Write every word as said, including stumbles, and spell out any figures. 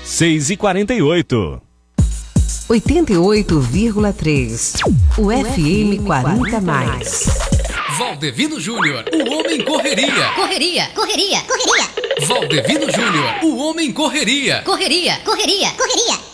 seis e quarenta e oito. oitenta e oito vírgula três. O F M quarenta mais. Valdevino Júnior, o homem correria. Correria, correria, correria. Valdevino Júnior, o homem correria. Correria, correria, correria.